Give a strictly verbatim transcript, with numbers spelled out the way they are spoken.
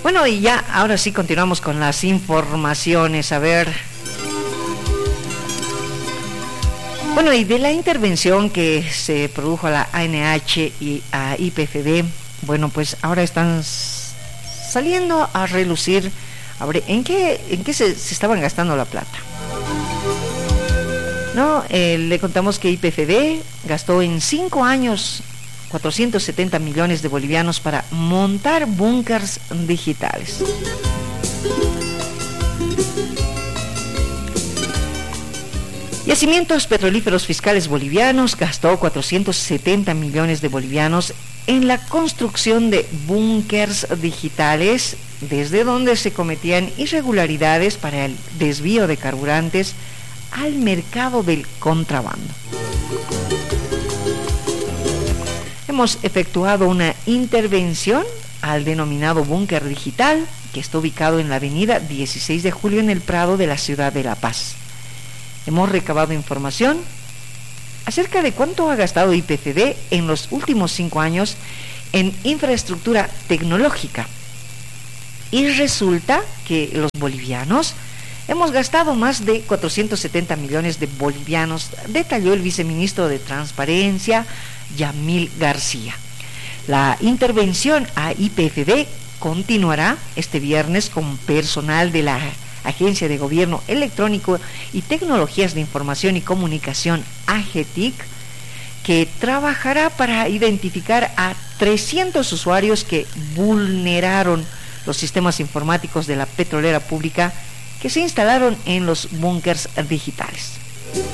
Bueno, y ya, ahora sí continuamos con las informaciones. A ver. Bueno, y de la intervención que se produjo a la A N H y a I P F B, bueno, pues ahora están saliendo a relucir, a ver, ¿en qué, en qué se, se estaban gastando la plata? No, eh, le contamos que I P F B gastó en cinco años cuatrocientos setenta millones de bolivianos para montar búnkers digitales. Yacimientos Petrolíferos Fiscales Bolivianos gastó cuatrocientos setenta millones de bolivianos en la construcción de búnkers digitales, desde donde se cometían irregularidades para el desvío de carburantes al mercado del contrabando. Hemos efectuado una intervención al denominado búnker digital, que está ubicado en la avenida dieciséis de julio en el Prado de la ciudad de La Paz. Hemos recabado información acerca de cuánto ha gastado I P F B en los últimos cinco años en infraestructura tecnológica. Y resulta que los bolivianos hemos gastado más de cuatrocientos setenta millones de bolivianos, detalló el viceministro de Transparencia, Yamil García. La intervención a I P F B continuará este viernes con personal de la Agencia de Gobierno Electrónico y Tecnologías de Información y Comunicación, A G T I C, que trabajará para identificar a trescientos usuarios que vulneraron los sistemas informáticos de la petrolera pública que se instalaron en los búnkers digitales.